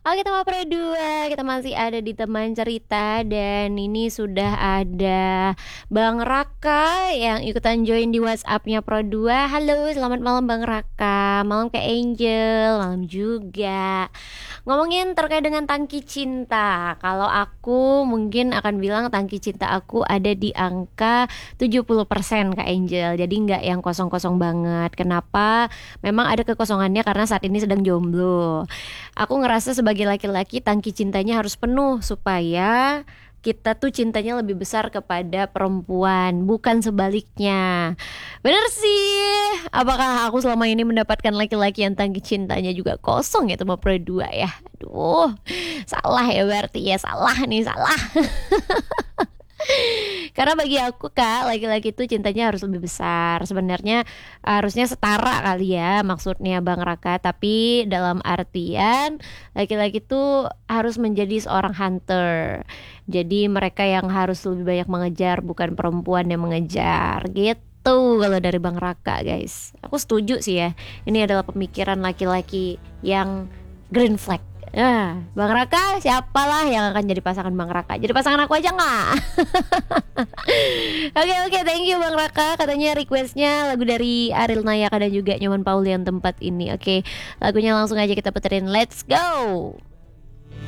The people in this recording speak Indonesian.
Oke teman Pro 2, kita masih ada di teman cerita. Dan ini sudah ada Bang Raka yang ikutan join di WhatsApp-nya Pro 2. Halo, selamat malam Bang Raka. Malam ke Angel, malam juga. Ngomongin terkait dengan tangki cinta. Kalau aku mungkin akan bilang tangki cinta aku ada di angka 70% Kak Angel. Jadi nggak yang kosong-kosong banget. Kenapa? Memang ada kekosongannya karena saat ini sedang jomblo. Aku ngerasa sebagai laki-laki tangki cintanya harus penuh supaya kita tuh cintanya lebih besar kepada perempuan, bukan sebaliknya. Bener sih. Apakah aku selama ini mendapatkan laki-laki yang tangki cintanya juga kosong ya teman Pro 2 ya? Aduh, salah ya berarti ya, salah nih, salah. Karena bagi aku Kak, laki-laki itu cintanya harus lebih besar. Sebenarnya harusnya setara kali ya maksudnya Bang Raka. Tapi dalam artian laki-laki itu harus menjadi seorang hunter. Jadi mereka yang harus lebih banyak mengejar, bukan perempuan yang mengejar gitu. Kalau dari Bang Raka guys, aku setuju sih ya. Ini adalah pemikiran laki-laki yang green flag. Bang Raka, siapalah yang akan jadi pasangan Bang Raka? Jadi pasangan aku aja nggak? Oke, thank you Bang Raka. Katanya requestnya lagu dari Ariel Nayaka dan juga Nyoman Paul yang tempat ini. Oke, lagunya langsung aja kita puterin. Let's go.